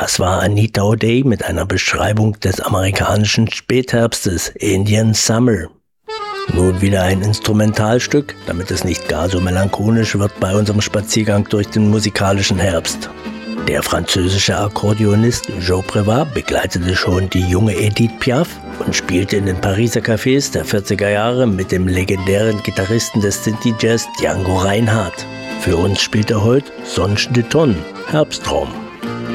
Das war Anita O'Day mit einer Beschreibung des amerikanischen Spätherbstes, Indian Summer. Nun wieder ein Instrumentalstück, damit es nicht gar so melancholisch wird bei unserem Spaziergang durch den musikalischen Herbst. Der französische Akkordeonist Joe Prévat begleitete schon die junge Edith Piaf und spielte in den Pariser Cafés der 40er Jahre mit dem legendären Gitarristen des Synthie-Jazz Django Reinhardt. Für uns spielt er heute Songe d'automne, Herbsttraum.